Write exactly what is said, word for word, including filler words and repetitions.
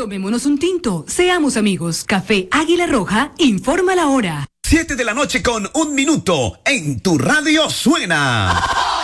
Tomémonos un tinto, seamos amigos. Café Águila Roja, informa la hora. Siete de la noche con un minuto, en tu radio suena.